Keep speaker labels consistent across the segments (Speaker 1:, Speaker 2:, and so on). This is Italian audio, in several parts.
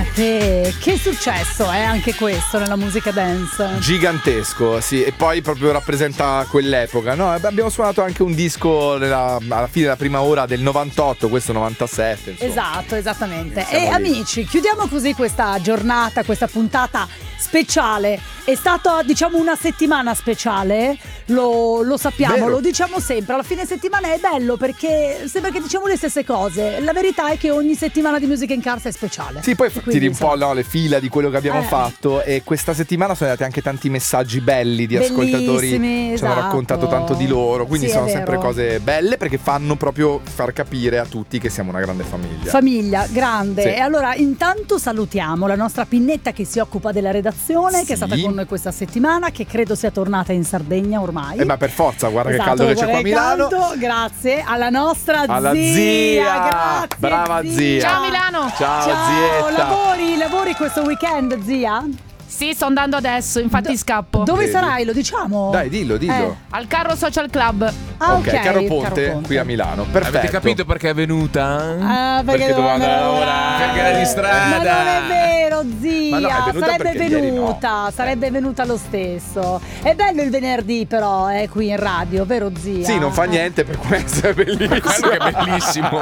Speaker 1: Che successo è anche questo nella musica dance?
Speaker 2: Gigantesco, sì, e poi proprio rappresenta quell'epoca, no? Abbiamo suonato anche un disco alla fine della prima ora del 98, questo 97, insomma.
Speaker 1: Esatto, esattamente.
Speaker 2: Siamo
Speaker 1: E
Speaker 2: lì.
Speaker 1: amici, chiudiamo così questa giornata, questa puntata speciale. È stata, diciamo, una settimana speciale, lo sappiamo,
Speaker 2: Vero.
Speaker 1: lo diciamo sempre. Alla fine settimana è bello perché sembra che diciamo le stesse cose. La verità è che ogni settimana di Music in Cars è speciale.
Speaker 2: Sì, poi
Speaker 1: Quindi,
Speaker 2: tiri un po'
Speaker 1: insomma,
Speaker 2: le fila di quello che abbiamo fatto, e questa settimana sono arrivati anche tanti messaggi belli di ascoltatori,
Speaker 1: bellissimi,
Speaker 2: ci hanno
Speaker 1: esatto.
Speaker 2: raccontato tanto di loro, quindi
Speaker 1: Sì, è
Speaker 2: sono sempre
Speaker 1: vero.
Speaker 2: cose belle perché fanno proprio far capire a tutti che siamo una grande famiglia.
Speaker 1: Famiglia, grande.
Speaker 2: Sì.
Speaker 1: E allora intanto salutiamo la nostra Pinnetta che si occupa della redazione,
Speaker 2: Sì.
Speaker 1: che è stata con noi questa settimana, che credo sia tornata in Sardegna ormai.
Speaker 2: Ma per forza, guarda
Speaker 1: Esatto,
Speaker 2: che caldo che c'è qua a
Speaker 1: guarda che
Speaker 2: Milano.
Speaker 1: caldo. Grazie alla nostra
Speaker 2: Alla
Speaker 1: zia.
Speaker 2: zia.
Speaker 1: Grazie,
Speaker 2: Brava zia.
Speaker 3: Ciao Milano.
Speaker 2: Ciao,
Speaker 1: Ciao,
Speaker 2: zietta.
Speaker 1: lavori questo weekend, zia?
Speaker 3: Sì, sto andando adesso, infatti scappo.
Speaker 1: Dove
Speaker 2: Vedi?
Speaker 1: sarai? Lo diciamo?
Speaker 2: Dai, dillo.
Speaker 3: Al Carro Social Club.
Speaker 1: Ah,
Speaker 2: ok, Carro Ponte, qui a Milano. Perfetto.
Speaker 4: Avete capito perché è venuta?
Speaker 1: Ah, perché
Speaker 2: doveva andare a lavorare.
Speaker 4: Perché era di strada.
Speaker 1: Ma non è vero, zia.
Speaker 2: Ma no, è venuta
Speaker 1: sarebbe
Speaker 2: perché ieri no.
Speaker 1: venuta, sarebbe venuta lo stesso. È bello il venerdì, però, qui in radio, vero, zia?
Speaker 2: Sì, non fa niente per questo, è bellissimo.
Speaker 4: Quello che è bellissimo.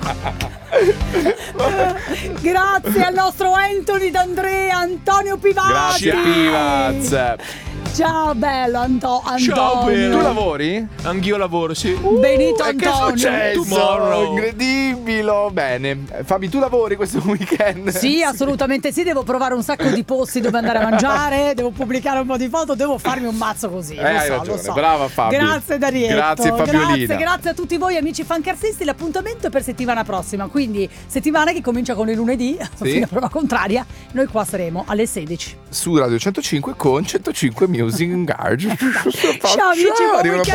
Speaker 1: Grazie al nostro Anthony D'Andrea, Antonio Pivazzi.
Speaker 2: Grazie Pivaz.
Speaker 1: Ciao bello
Speaker 4: Ciao,
Speaker 1: Antonio.
Speaker 4: bello.
Speaker 2: Tu lavori?
Speaker 4: Anch'io lavoro, sì.
Speaker 1: Benito
Speaker 2: E che è
Speaker 1: Antonio.
Speaker 2: successo?
Speaker 4: Tomorrow.
Speaker 2: Incredibile. Bene. Fabi, tu lavori questo weekend?
Speaker 1: Sì, assolutamente sì, devo provare un sacco di posti dove andare a mangiare, devo pubblicare un po' di foto, devo farmi un mazzo così. Lo
Speaker 2: Hai
Speaker 1: so,
Speaker 2: ragione,
Speaker 1: lo so.
Speaker 2: brava Fabi.
Speaker 1: Grazie Darietto.
Speaker 2: Grazie Fabiolina.
Speaker 1: Grazie a tutti voi amici fancarsisti, l'appuntamento è per settimana prossima, quindi settimana che comincia con il lunedì, fino a prova contraria, noi qua saremo alle 16.
Speaker 2: Su Radio 105 con 105 Music in Garage.
Speaker 1: Ciao amici, buon
Speaker 2: arrivano
Speaker 1: weekend.